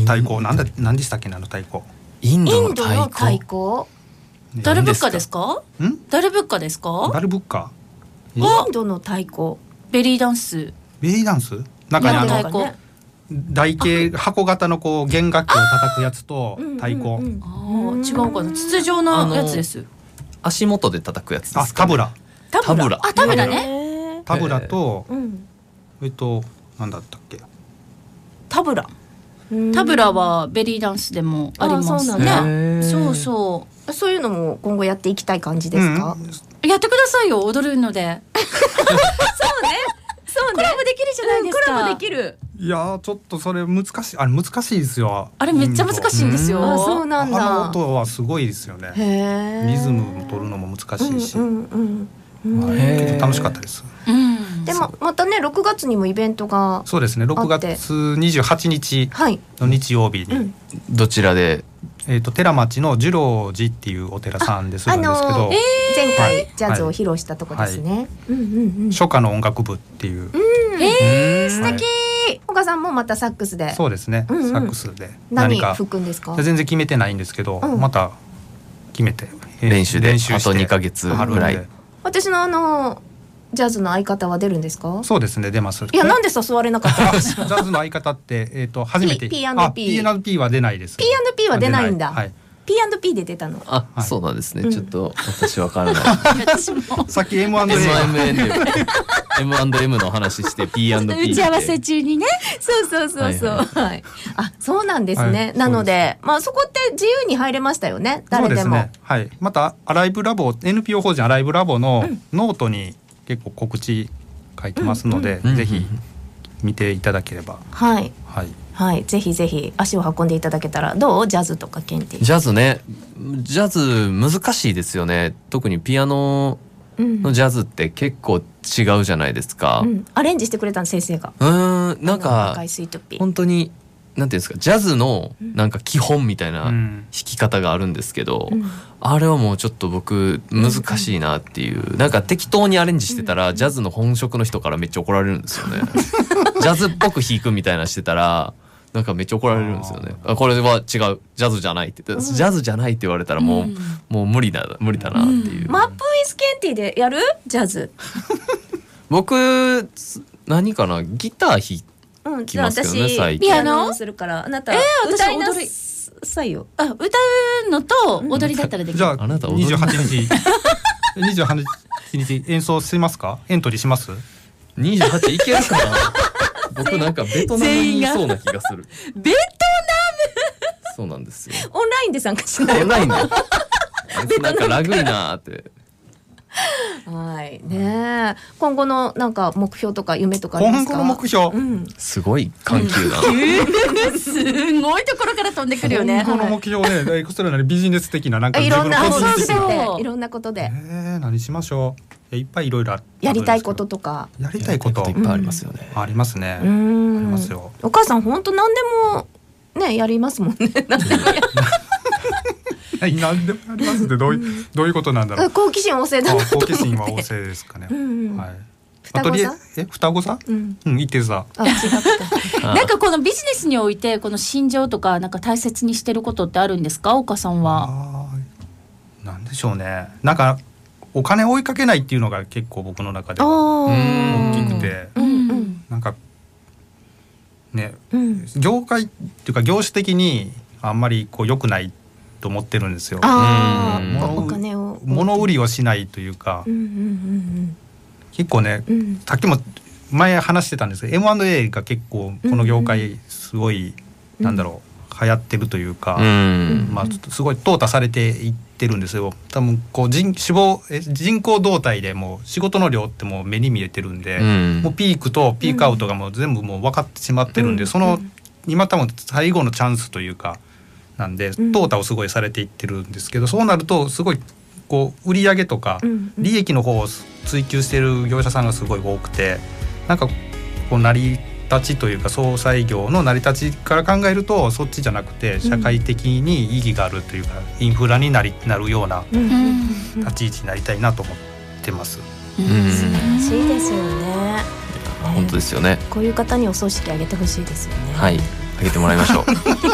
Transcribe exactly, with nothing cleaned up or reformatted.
太鼓なんだ何でしたっけ、あの太鼓。 インドのインドの太太鼓。 鼓。 ダルブッカですか？ んダルブッカですか？ ダルブッカ、 インドの太鼓。 ベリーダンス。 ベリーダンス、なんかね、あの太鼓。 台形箱型のこう弦楽器を叩くやつと太鼓、 うんうんうんあー違うかな、筒状のやつです。 足元で叩くやつであすか、ね、 タブラタブラ。 あ、タブラね。 ね。 タブラと、 うん。 えっとなんだったっけ、 タブラ。タブラはベリーダンスでもありますあそうなんね。 だそうそそういうのも今後やっていきたい感じですか？ うんう。やってくださいよ、踊るので。 そうコラボできるじゃないですか。 コラボできる。 いやーちょっとそれ難しい、あれ難しいですよ。 あれめっちゃ難しいんですよ。 あ、そうなんだ。 あの音はすごいですよね。 へーリズムを取るのも難しいし、 うんうんうんうん。 はいへーけど楽しかったです。 うん。 でもまたねろくがつにもイベントが、 そうですね、ろくがつにじゅうはちにちはい。 の日曜日に、 うん。 どちらで？ えー、と寺町の寿老寺っていうお寺さんでするんですけど、 あのー前はい回ジャズを披露したとこですね。うんうんうん。 初夏の音楽部っていう、 えー、素はい敵。 岡さんもまたサックスでそうですね、 うんうんサックスで何何か吹くんですか？ 全然決めてないんですけど、 うんまた決めてえー練習で練習してあとにかげつあるんでぐらい。 私のあのジャズの相方は出るんですか？ そうですね、出ます。 いや、なんで誘われなかったんあですジャズの相方ってえっ、と初めて P- ピーアンドピーあ ピーアンドピー は出ないです。 ピーアンドピー は出ないんだ。 はい。 ピーアンドピー で出たの。 あ、 はいそうなんですね、 うんちょっと私わからない。 私も。 さっき エムアンドエーエムアンドエム で エムアンドエム の話して ピーアンドピー打ち合わせ中にね。 そうそうそうそう。 ははいい。あ、そうなんですね。 はいなので、まあそこって自由に入れましたよね。誰でも。 そうですね。はい。またアライブラボ エヌピーオー 法人アライブラボのノートに結構告知書いてますので、 うんぜひ見ていただければ、 はいはい。 はい。ぜひぜひ足を運んでいただけたら、どう？ジャズとかケンティ。 ジャズね、ジャズ難しいですよね。特にピアノうんのジャズって結構違うじゃないですか。 うん、アレンジしてくれたの先生が。 うーん、なんあのか赤いスイートピー。 本当になんていうんですか、ジャズのなんか基本みたいな弾うんき方があるんですけど、 うんあれはもうちょっと僕難しいなっていう、なんか適当にアレンジしてたらジャズの本職の人からめっちゃ怒られるんですよね。ジャズっぽく弾くみたいなしてたらなんかめっちゃ怒られるんですよね。あ、これは違う、ジャズじゃないって言って、ジャズじゃないって言われたらもう、 うんもう無理だ無理だなっていう。 マップウィスケンティでやる？ジャズ。 僕何かな、ギター弾いうん、 きますけどね私最近ピアノをするからあなたえー私歌いな踊りさいよ。 あ、歌うのと踊りだったらできる。 じゃああなた踊るにじゅうはちにちにじゅうはちにち演奏しますか？エントリーします？ にじゅうはちいけるかな。僕なんかベトナムにいそうな気がする。 ベトそうなんですよ。 オンラインで参加しない。 オンラインで。なんかラグいなーって。 はいねえ。今後のなんか目標とか夢とかありますか？ 今後の目標、 うん。 すごい緩急だな。 ナムすごいところから飛んでくるよね。 今後の目標ね、エクストラなビジネス的ななんかいろんな自分の個人的ことなそうでいろんなことでえー、何しましょう。いやいっぱいいろいろあるやりたいこととか。 やりたいこといっぱいありますよね。 ありますね、 うありん。 ますよ。 お母さん本当何でもねやりますもんね。何でもやはい、何でもありますってどういうどういうことなんだろう。 好奇心旺盛だあなと思って。 好奇心は旺盛ですかね。 うんうんはい。 双子さんアトリエえ双子さん？ うん。 うん、言ってるさ。 あ違った。 あなんかこのビジネスにおいてこの心情とかなんか大切にしてることってあるんですか、岡さんは。 あーなんでしょうね。なんかお金を追いかけないっていうのが結構僕の中ではおうん大きくて、 うんうんなんかね、 うん。 業界っていうか業種的にあんまりこう良くないと思ってるんですよ。 あうんあ、お金を物売りをしないというか、 うんうん結構ね、 うんうん。 さっきも前話してたんですけど エムアンドエー が結構この業界すごい、 うんなんだろう流行ってるというか、 うん。 まあ、ちょっとすごい淘汰されていってるんですよ。多分こう人死亡え人口動態でもう仕事の量ってもう目に見えてるんで、 うんもうピークとピークアウトがもう全部もう分かってしまってるんで、 うんその今多分最後のチャンスというかなんでん淘汰をすごいされていってるんですけど、そうなるとすごいこう売り上げとかうんうん利益の方を追求している業者さんがすごい多くて、なんかこう成り立ちというか総裁業の成り立ちから考えるとそっちじゃなくて社会的に意義があるというか、インフラになりなるようなうんうんうん立ち位置になりたいなと思ってます。 うん素晴らしいですよね。 本当ですよね。 こういう方にお葬式あげてほしいですよね。 はい、あげてもらいましょう。